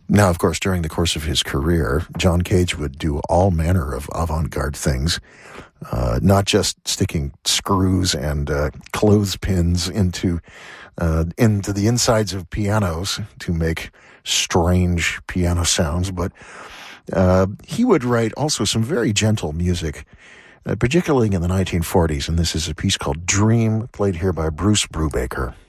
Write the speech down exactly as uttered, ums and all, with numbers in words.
Now, of course, during the course of his career, John Cage would do all manner of avant-garde things, uh, not just sticking screws and uh, clothespins into uh, into the insides of pianos to make strange piano sounds, but uh, he would write also some very gentle music, uh, particularly in the nineteen forties, and this is a piece called Dream, played here by Bruce Brubaker.